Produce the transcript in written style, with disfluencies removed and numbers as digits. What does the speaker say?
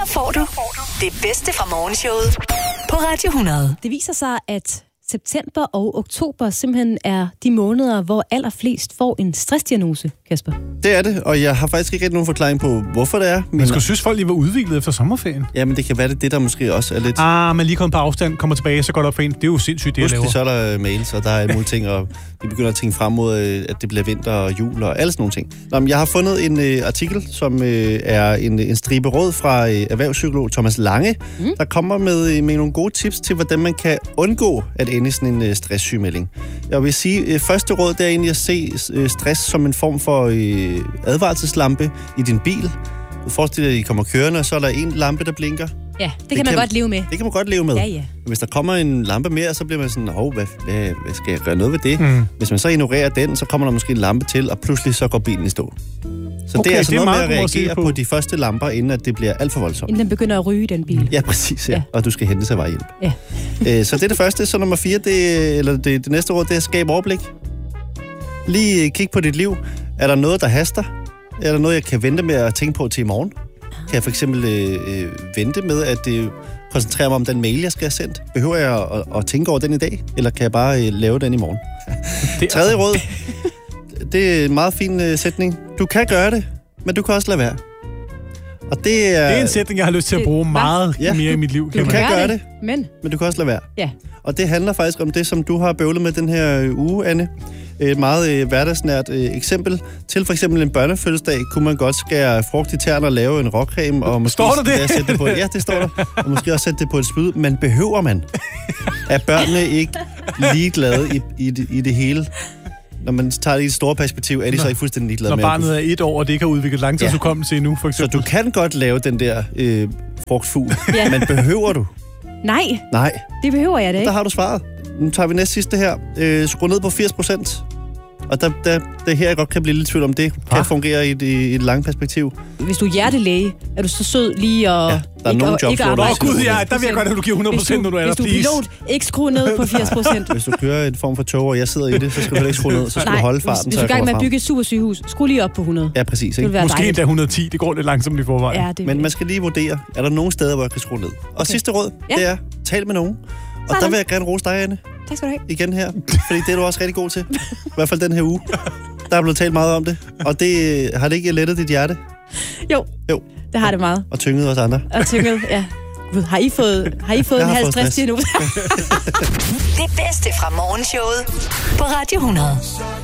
Her får du det bedste fra morgenshowet på Radio 100. Det viser sig, at september og oktober simpelthen er de måneder, hvor allerflest får en stressdiagnose, Kasper. Det er det, og jeg har faktisk ikke rigtig nogen forklaring på, hvorfor det er. Man skulle synes, folk lige var udviklet efter sommerferien. Ja, men det kan være det, der måske også er lidt... Men lige kommet på afstand, kommer tilbage, så går det op for en. Det er jo sindssygt, det jeg laver. Så er der mails, og der er alle mulige ting, og de begynder at tænke frem mod, at det bliver vinter og jul og alle sådan nogle ting. Nå, men jeg har fundet en artikel, som er en stribe råd fra erhvervspsykolog Thomas Lange, der kommer med nogle gode tips til, hvordan man kan undgå at ende i sådan en stresssygemelding. Jeg vil sige, første råd, det er egentlig at se stress som en form for advarselslampe i din bil. Du forestiller dig, at I kommer kørende, og så er der en lampe, der blinker. Ja, det kan man godt leve med. Det kan man godt leve med. Ja. Hvis der kommer en lampe mere, så bliver man sådan, hvad skal jeg gøre noget ved det? Hvis man så ignorerer den, så kommer der måske en lampe til, og pludselig så går bilen i stå. Så det er altså noget med at reagere på de første lamper, inden at det bliver alt for voldsomt. Inden den begynder at ryge, den bil. Ja, præcis. Ja. Og du skal hente sig vejhjælp. Ja. Så det er det første. Så nummer 4, det næste råd, det er at skabe overblik. Lige kig på dit liv. Er der noget, der haster? Er der noget, jeg kan vente med at tænke på til i morgen? Kan jeg for eksempel vente med at koncentrere mig om den mail, jeg skal have sendt? Behøver jeg at tænke over den i dag? Eller kan jeg bare lave den i morgen? Tredje råd. Det er en meget fin sætning. Du kan gøre det, men du kan også lade være. Og det er en sætning, jeg har lyst til at bruge meget mere i mit liv. Du kan gøre det, men du kan også lade være. Ja. Og det handler faktisk om det, som du har bøvlet med den her uge, Anne. Et meget hverdagsnært eksempel. Til for eksempel en børnefødselsdag kunne man godt skære frugt i tæerne og lave en råcreme. Og måske står der det? Sætte det på, ja, det står der. Og måske også sætte det på et spyd. Men behøver man? Er børnene ikke ligeglade i det hele? Når man tager det i et store perspektiv, er de så ikke fuldstændig ligeglade med. Når barnet er 1 år, og det ikke har udviklet langtidshukommelse endnu, for eksempel. Så du kan godt lave den der frugtfugl, men behøver du? Nej, det behøver jeg da ikke. Der har du svaret. Nu tager vi næst sidste her. Skru ned på 80%. Og det er her, jeg godt kan blive lidt tvivl om det kan fungere i et langt perspektiv. Hvis du er hjertelæge, er du så sød lige og der er nogle jobs, hvor du også... Gud, der vil jeg godt, at du giver 100%, når du er der. Hvis du er pilot, ikke skru ned på 80%. Hvis du kører en form for tog, og jeg sidder i det, så skal du ikke skrue ned. Så skal du holde farten, hvis du er i gang med at bygge et supersygehus, skru lige op på 100. Ja, præcis. Ikke? Måske endda 110. Det går lidt langsomt i forvejen. Men man skal lige vurdere, er der nogle steder, hvor jeg kan skrue ned. Og sidste råd, det er, tal med nogen. Og der vil jeg gerne rose dig, Anne. Tak skal du have. Igen her, fordi det er du også rigtig god til. I hvert fald den her uge. Der er blevet talt meget om det. Og det har det ikke lettet dit hjerte? Jo, det har det meget. Og tynget os andre. Og tynget, ja. Har I fået en halv stress nu? Det bedste fra morgenshowet på Radio 100.